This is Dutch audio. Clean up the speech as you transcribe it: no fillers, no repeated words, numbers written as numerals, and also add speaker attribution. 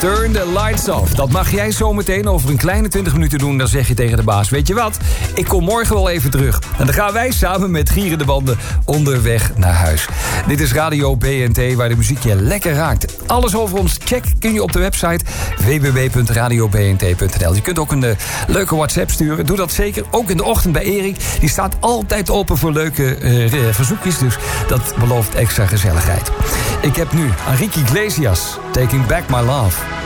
Speaker 1: Turn the lights off. Dat mag jij zometeen over een kleine 20 minuten doen. Dan zeg je tegen de baas, weet je wat? Ik kom morgen wel even terug. En dan gaan wij samen met Gierende Banden onderweg naar huis. Dit is Radio BNT, waar de muziek je lekker raakt. Alles over ons check kun je op de website www.radiobnt.nl. Je kunt ook een leuke WhatsApp sturen. Doe dat zeker. Ook in de ochtend bij Erik. Die staat altijd open voor leuke verzoekjes. Dus dat belooft extra gezelligheid. Ik heb nu Enrique Iglesias, Taking Back My Love.